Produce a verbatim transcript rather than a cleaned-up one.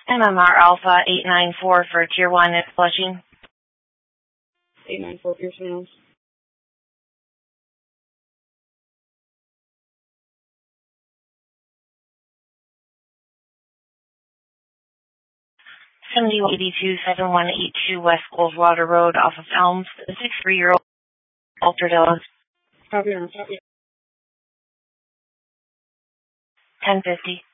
M M R Alpha eight nine four for Tier one at Flushing. eight nine four Pearson Mills. seventy-one eighty-two, seven one eight two West Coldwater Road off of Elms, a six-three-year-old altered Ellis. Copy on, copy. ten fifty.